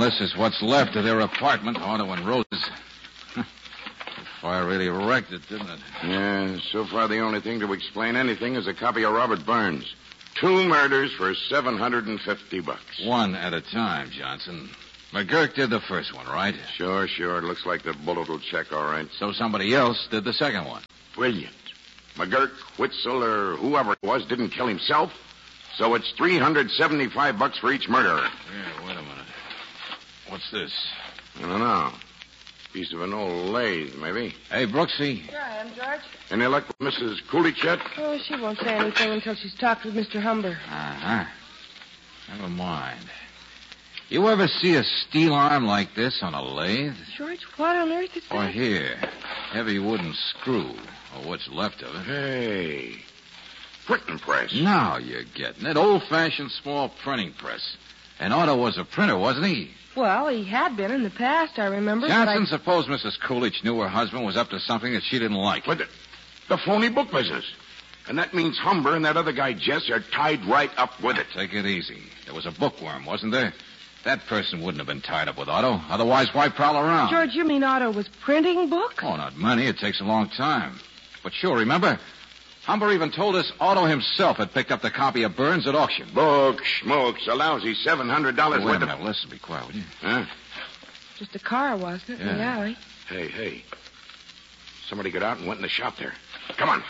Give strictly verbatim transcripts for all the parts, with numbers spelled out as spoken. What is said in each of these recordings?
this is what's left of their apartment, Otto and Rose's. The fire really wrecked it, didn't it? Yeah, so far the only thing to explain anything is a copy of Robert Burns. Two murders for seven hundred fifty bucks. One at a time, Johnson. McGurk did the first one, right? Sure, sure. It looks like the bullet will check all right. So somebody else did the second one. Brilliant. McGurk, Witzel, or whoever it was didn't kill himself, so it's three hundred seventy-five bucks for each murderer. Yeah, wait a minute. What's this? I don't know. Piece of an old lathe, maybe. Hey, Brooksy. Here I am, George. Any luck with Missus Coolidge yet? Oh, she won't say anything until she's talked with Mister Humber. Uh-huh. Never mind. You ever see a steel arm like this on a lathe? George, what on earth is that? Or here, heavy wooden screw, or what's left of it. Hey, printing press. Now you're getting it. Old-fashioned small printing press. And Otto was a printer, wasn't he? Well, he had been in the past, I remember. Johnson, but I... suppose Missus Coolidge knew her husband was up to something that she didn't like. But the, the phony book business. And that means Humber and that other guy, Jess, are tied right up with it. Take it easy. There was a bookworm, wasn't there? That person wouldn't have been tied up with Otto. Otherwise, why prowl around? George, you mean Otto was printing books? Oh, not many. It takes a long time. But sure, remember? Humber even told us Otto himself had picked up the copy of Burns at auction. Book, smokes, a lousy seven hundred dollars oh, wait worth a minute. of... Listen, be quiet, will you? Huh? Just a car, wasn't it, in the Yeah. alley? Hey, hey. Somebody got out and went in the shop there. Come on.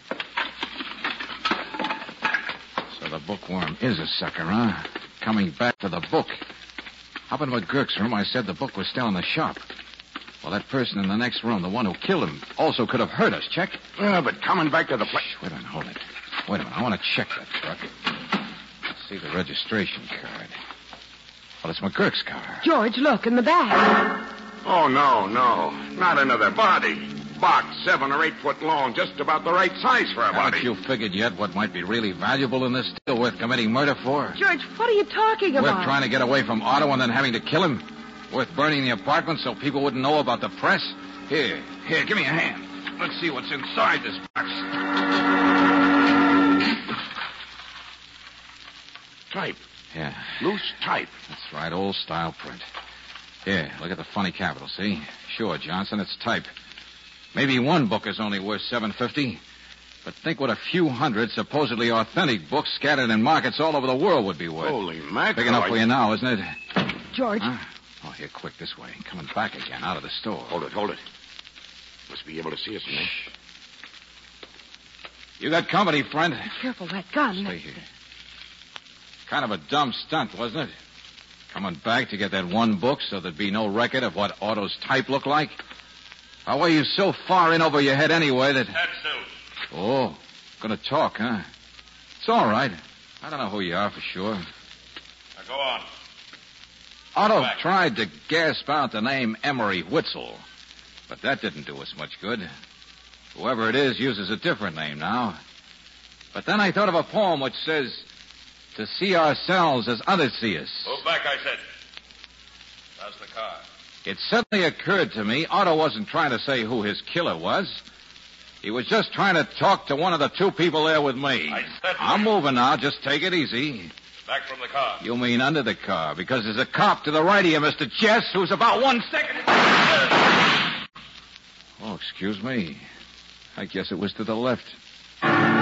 So the bookworm is a sucker, huh? Coming back for the book. Up in McGurk's room, I said the book was still in the shop. Well, that person in the next room, the one who killed him, also could have heard us. Check? Yeah, but coming back to the place... Shh, wait a minute, hold it. Wait a minute, I want to check that truck. Let's see the registration card. Well, it's McGurk's car. George, look, in the back. Oh, no, no. Not another body. Box seven or eight foot long, just about the right size for a body. Haven't you figured yet what might be really valuable in this deal worth committing murder for? George, what are you talking about? Worth trying to get away from Otto and then having to kill him? Worth burning the apartment so people wouldn't know about the press? Here, here, give me a hand. Let's see what's inside this box. Type. Yeah. Loose type. That's right, old style print. Here, look at the funny capital, see? Sure, Johnson, it's type. Maybe one book is only worth seven fifty, but think what a few hundred supposedly authentic books scattered in markets all over the world would be worth. Holy mackerel. Big enough for you now, isn't it? George. Huh? Oh, here, quick, this way. Coming back again, out of the store. Hold it, hold it. Must be able to see us in there. Shh. You got company, friend. Be careful, that gun. Stay here. Kind of a dumb stunt, wasn't it? Coming back to get that one book so there'd be no record of what Otto's type looked like? How were you so far in over your head anyway that... That's so. Oh, gonna talk, huh? It's all right. I don't know who you are for sure. Now go on. Otto Back. tried to gasp out the name Emery Witzel, but that didn't do us much good. Whoever it is uses a different name now. But then I thought of a poem which says, to see ourselves as others see us. Move back, I said. How's the car? It suddenly occurred to me Otto wasn't trying to say who his killer was. He was just trying to talk to one of the two people there with me. I said... I'm moving now. Just take it easy. Back from the car. You mean under the car, because there's a cop to the right of you, Mister Jess, who's about one second... Oh, excuse me. I guess it was to the left.